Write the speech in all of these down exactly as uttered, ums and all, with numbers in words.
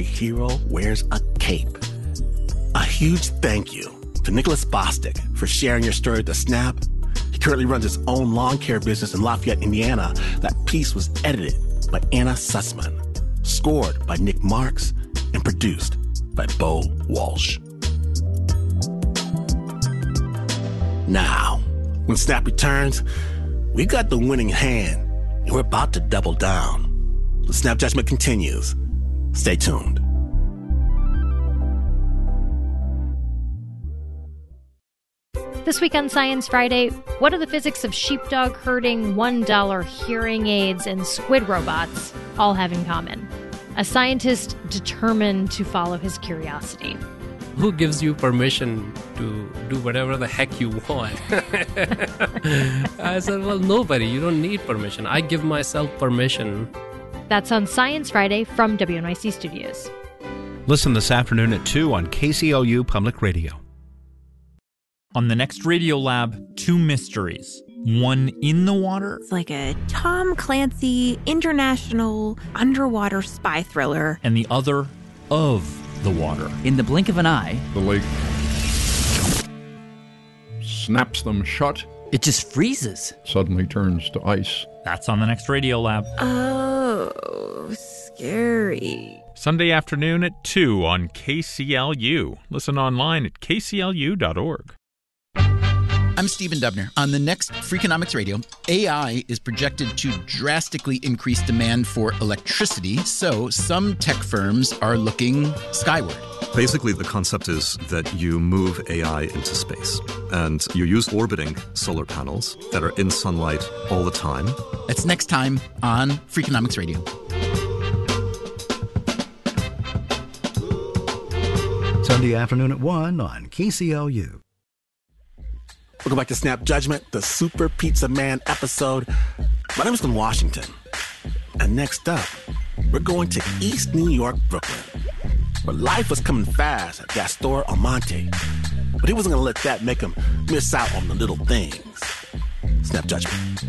hero wears a cape. A huge thank you to Nicholas Bostic for sharing your story with The Snap. He currently runs his own lawn care business in Lafayette, Indiana. That piece was edited by Anna Sussman, scored by Nick Marks, and produced by Bo Walsh. Now, when Snap returns, we got the winning hand, and we're about to double down. The Snap Judgment continues. Stay tuned. This week on Science Friday, what are the physics of sheepdog herding, one dollar hearing aids, and squid robots all have in common? A scientist determined to follow his curiosity. Who gives you permission to do whatever the heck you want? I said, well, nobody. You don't need permission. I give myself permission. That's on Science Friday from W N Y C Studios. Listen this afternoon at two on K C L U Public Radio. On the next Radio Lab, two mysteries. One in the water. It's like a Tom Clancy international underwater spy thriller. And the other of the water. In the blink of an eye, the lake snaps them shut. It just freezes. Suddenly turns to ice. That's on the next Radio Lab. Oh, scary. Sunday afternoon at two on K C L U. Listen online at k c l u dot org. I'm Stephen Dubner. On the next Freakonomics Radio, A I is projected to drastically increase demand for electricity, so some tech firms are looking skyward. Basically, the concept is that you move A I into space, and you use orbiting solar panels that are in sunlight all the time. That's next time on Freakonomics Radio. Sunday afternoon at one on K C L U. Welcome back to Snap Judgment, the Super Pizza Man episode. My name is Glenn Washington. And next up, we're going to East New York, Brooklyn, where life was coming fast at Gastor Almonte. But he wasn't going to let that make him miss out on the little things. Snap Judgment.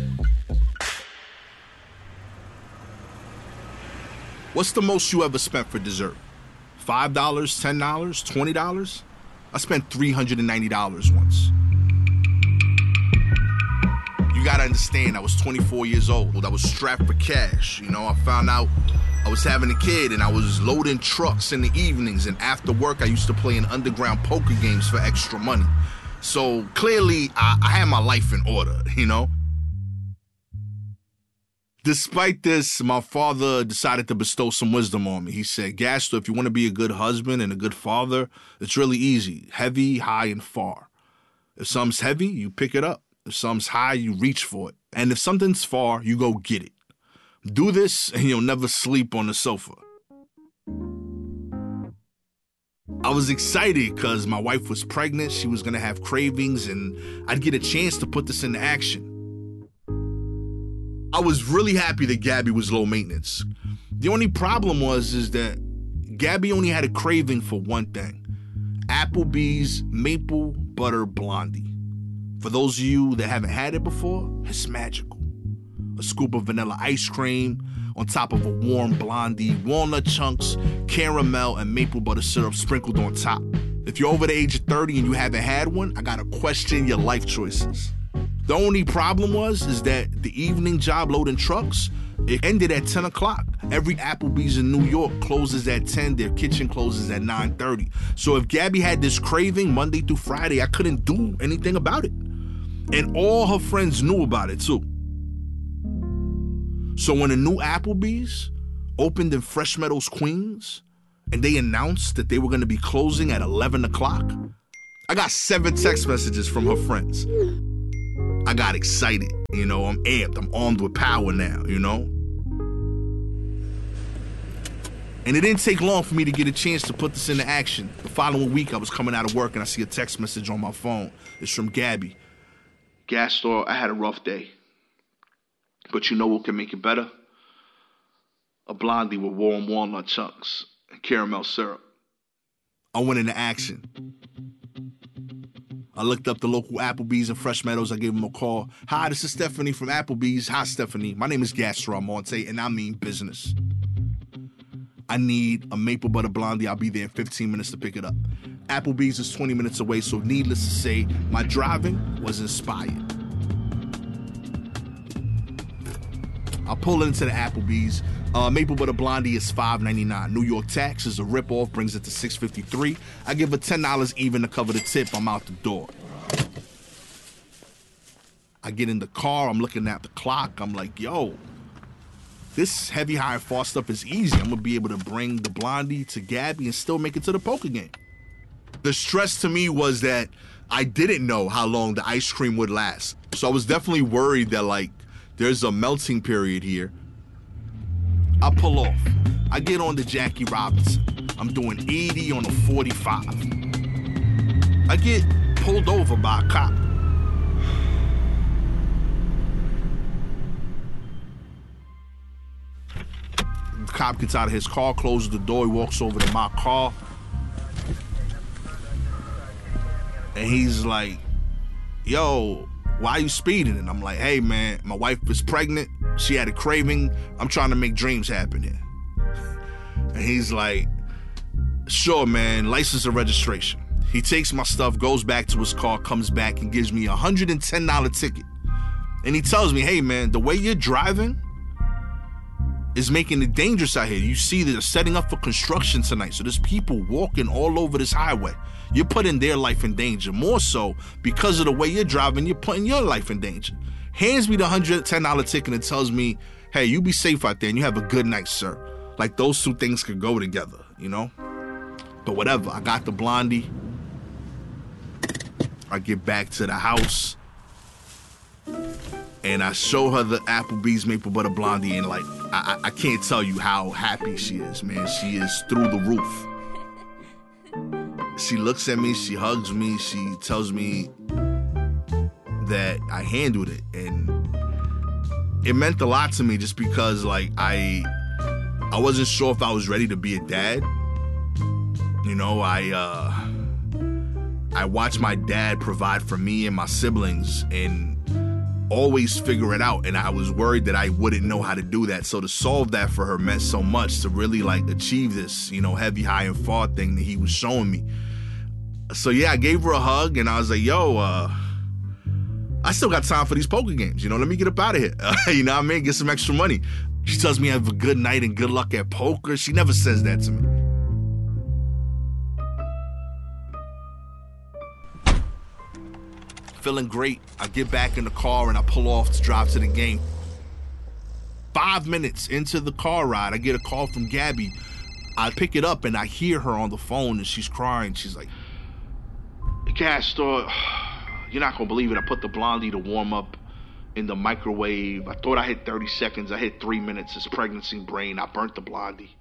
What's the most you ever spent for dessert? five dollars, ten dollars, twenty dollars? I spent three hundred ninety dollars once. You gotta understand, I was twenty-four years old. I was strapped for cash. You know, I found out I was having a kid and I was loading trucks in the evenings, and after work I used to play in underground poker games for extra money. So clearly I, I had my life in order, you know? Despite this, my father decided to bestow some wisdom on me. He said, Gastor, if you want to be a good husband and a good father, it's really easy. Heavy, high, and far. If something's heavy, you pick it up. If something's high, you reach for it. And if something's far, you go get it. Do this and you'll never sleep on the sofa. I was excited because my wife was pregnant. She was going to have cravings and I'd get a chance to put this into action. I was really happy that Gabby was low maintenance. The only problem was is that Gabby only had a craving for one thing. Applebee's Maple Butter Blondie. For those of you that haven't had it before, it's magical. A scoop of vanilla ice cream on top of a warm blondie, walnut chunks, caramel, and maple butter syrup sprinkled on top. If you're over the age of thirty and you haven't had one, I gotta question your life choices. The only problem was is that the evening job loading trucks, it ended at ten o'clock. Every Applebee's in New York closes at ten. Their kitchen closes at nine thirty. So if Gabby had this craving Monday through Friday, I couldn't do anything about it. And all her friends knew about it too. So when a new Applebee's opened in Fresh Meadows, Queens, and they announced that they were going to be closing at eleven o'clock, I got seven text messages from her friends. I got excited, you know, I'm amped, I'm armed with power now, you know? And it didn't take long for me to get a chance to put this into action. The following week, I was coming out of work and I see a text message on my phone. It's from Gabby. Gastor, I had a rough day. But you know what can make it better? A blondie with warm walnut chunks and caramel syrup. I went into action. I looked up the local Applebee's in Fresh Meadows. I gave him a call. Hi, this is Stephanie from Applebee's. Hi, Stephanie. My name is Gastor Almonte, and I mean business. I need a maple butter blondie. I'll be there in fifteen minutes to pick it up. Applebee's is twenty minutes away, so needless to say, my driving was inspired. I pull into the Applebee's. Uh, maple butter blondie is five ninety-nine. New York tax is a ripoff, brings it to six fifty-three. I give her ten dollars even to cover the tip. I'm out the door. I get in the car. I'm looking at the clock. I'm like, yo, this heavy, high, and far stuff is easy. I'm going to be able to bring the blondie to Gabby and still make it to the poker game. The stress to me was that I didn't know how long the ice cream would last. So I was definitely worried that, like, there's a melting period here. I pull off. I get on the Jackie Robinson. I'm doing eighty on a forty-five. I get pulled over by a cop. The cop gets out of his car, closes the door, he walks over to my car. And he's like, yo, why are you speeding? And I'm like, hey, man, my wife is pregnant. She had a craving. I'm trying to make dreams happen here. And he's like, sure, man, license and registration. He takes my stuff, goes back to his car, comes back and gives me a one hundred ten dollars ticket. And he tells me, hey, man, the way you're driving is making it dangerous out here. You see they're setting up for construction tonight. So there's people walking all over this highway. You're putting their life in danger. More so, because of the way you're driving, you're putting your life in danger. Hands me the one hundred ten dollars ticket and tells me, hey, you be safe out there and you have a good night, sir. Like, those two things could go together, you know? But whatever, I got the blondie. I get back to the house. And I show her the Applebee's maple butter blondie, and like, I, I can't tell you how happy she is, man. She is through the roof. She looks at me, she hugs me, she tells me that I handled it, and it meant a lot to me just because, like, I I wasn't sure if I was ready to be a dad. You know, I uh, I watched my dad provide for me and my siblings, and always figure it out, and I was worried that I wouldn't know how to do that. So to solve that for her meant so much, to really like achieve this, you know, heavy, high, and far thing that he was showing me. So yeah, I gave her a hug, and I was like, yo, uh, I still got time for these poker games, you know, let me get up out of here. Uh, you know what I mean? Get some extra money. She tells me have a good night and good luck at poker. She never says that to me. Feeling great. I get back in the car and I pull off to drive to the game. Five minutes into the car ride, I get a call from Gabby. I pick it up and I hear her on the phone and she's crying. She's like, Castor, you're not gonna believe it. I put the blondie to warm up in the microwave. I thought I hit thirty seconds. I hit three minutes. It's pregnancy brain. I burnt the blondie.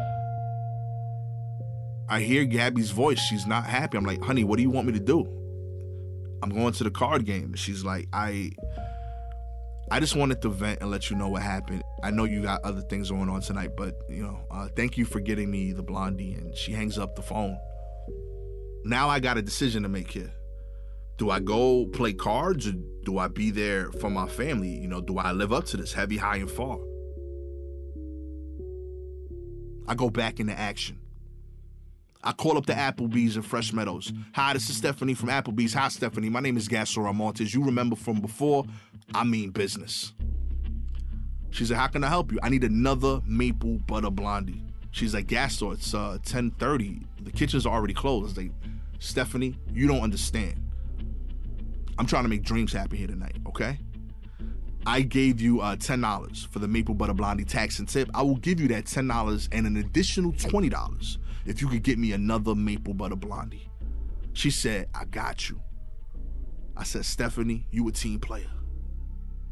I hear Gabby's voice. She's not happy. I'm like, honey, what do you want me to do? I'm going to the card game. And she's like, I I just wanted to vent and let you know what happened. I know you got other things going on tonight, but, you know, uh, thank you for getting me the blondie. And she hangs up the phone. Now I got a decision to make here. Do I go play cards, or do I be there for my family? You know, do I live up to this heavy, high, and far? I go back into action. I call up the Applebee's in Fresh Meadows. Hi, this is Stephanie from Applebee's. Hi, Stephanie. My name is Gastor Montes. You remember from before? I mean business. She said, how can I help you? I need another maple butter blondie. She's like, Gastor, it's uh, ten thirty. The kitchen's already closed. I was like, Stephanie, you don't understand. I'm trying to make dreams happen here tonight, okay? I gave you uh, ten dollars for the maple butter blondie tax and tip. I will give you that ten dollars and an additional twenty dollars if you could get me another maple butter blondie. She said, I got you. I said, Stephanie, you a team player.